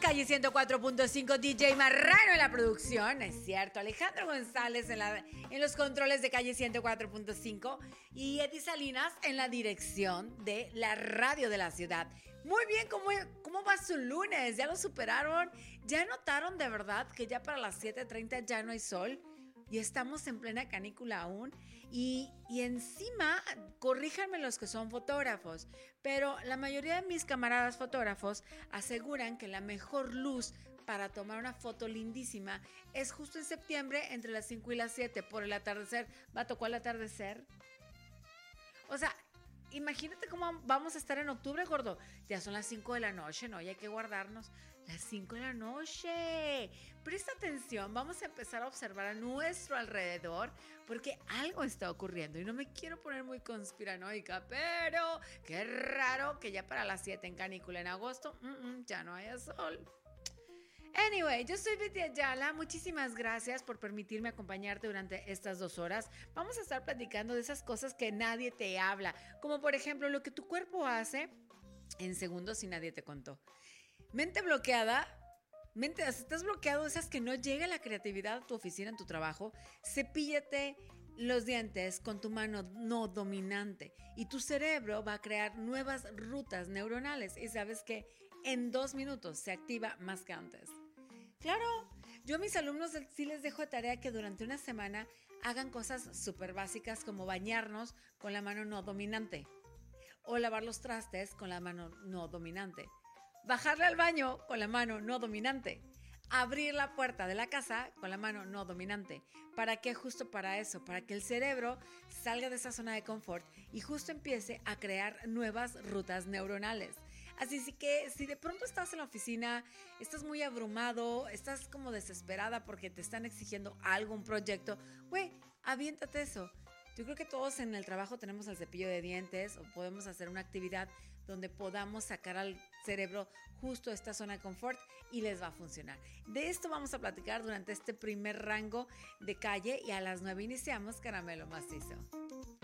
Calle 104.5, DJ Marrano en la producción, es cierto, Alejandro González en los controles de Calle 104.5 y Eddie Salinas en la dirección de la radio de la ciudad. Muy bien, ¿cómo va su lunes? ¿Ya lo superaron? ¿Ya notaron de verdad que ya para las 7:30 ya no hay sol? Y estamos en plena canícula aún. Y encima, corríjanme los que son fotógrafos, pero la mayoría de mis camaradas fotógrafos aseguran que la mejor luz para tomar una foto lindísima es justo en septiembre entre las 5 y las 7 por el atardecer. ¿Vato, cuál atardecer? O sea, imagínate cómo vamos a estar en octubre, gordo. Ya son las 5 de la noche, ¿no? Y hay que guardarnos. Las 5 de la noche. Presta atención, vamos a empezar a observar a nuestro alrededor porque algo está ocurriendo y no me quiero poner muy conspiranoica, pero qué raro que ya para las 7 en canícula en agosto ya no haya sol. Anyway, yo soy Betty Ayala, muchísimas gracias por permitirme acompañarte durante estas 2 horas. Vamos a estar platicando de esas cosas que nadie te habla, como por ejemplo lo que tu cuerpo hace en segundos y nadie te contó. Mente bloqueada, estás bloqueado, esas que no llega la creatividad a tu oficina, en tu trabajo, cepíllate los dientes con tu mano no dominante y tu cerebro va a crear nuevas rutas neuronales y sabes que en 2 minutos se activa más que antes. Claro, yo a mis alumnos sí les dejo de tarea que durante una semana hagan cosas súper básicas como bañarnos con la mano no dominante o lavar los trastes con la mano no dominante. Bajarle al baño con la mano no dominante. Abrir la puerta de la casa con la mano no dominante. ¿Para qué? Justo para eso, para que el cerebro salga de esa zona de confort y justo empiece a crear nuevas rutas neuronales. Así que si de pronto estás en la oficina, estás muy abrumado, estás como desesperada porque te están exigiendo algo, un proyecto, güey, aviéntate eso. Yo creo que todos en el trabajo tenemos el cepillo de dientes o podemos hacer una actividad donde podamos sacar al cerebro justo esta zona de confort y les va a funcionar. De esto vamos a platicar durante este primer rango de calle y a las 9 iniciamos Caramelo Macizo.